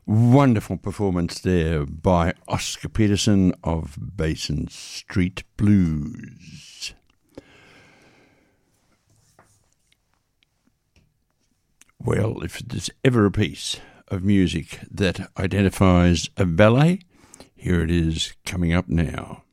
Wonderful performance there by Oscar Peterson of Basin Street Blues. Well, if there's ever a piece of music that identifies a ballet, here it is coming up now.